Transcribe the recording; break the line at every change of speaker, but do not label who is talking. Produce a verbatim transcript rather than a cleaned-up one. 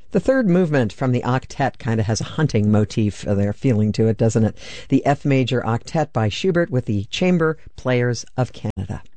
The third movement from the octet kind of has a hunting motif there feeling to it, doesn't it? The F major octet by Schubert with the Chamber Players of Canada.